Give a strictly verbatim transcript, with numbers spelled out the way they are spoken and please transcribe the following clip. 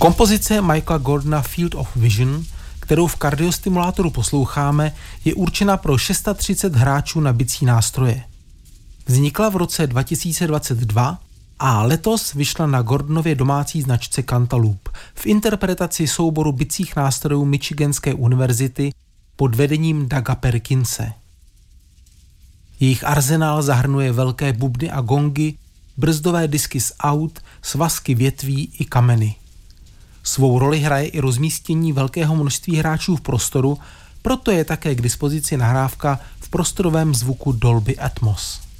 Kompozice Michaela Gordona Field of Vision, kterou v kardiostimulátoru posloucháme, je určena pro tři sta hráčů na bicí nástroje. Vznikla v roce dva tisíce dvacet dva a letos vyšla na Gordonově domácí značce Cantaloupe v interpretaci souboru bicích nástrojů Michiganské univerzity pod vedením Douga Perkinse. Jejich arzenál zahrnuje velké bubny a gongy, brzdové disky z aut, svazky větví i kameny. Svou roli hraje i rozmístění velkého množství hráčů v prostoru, proto je také k dispozici nahrávka v prostorovém zvuku Dolby Atmos.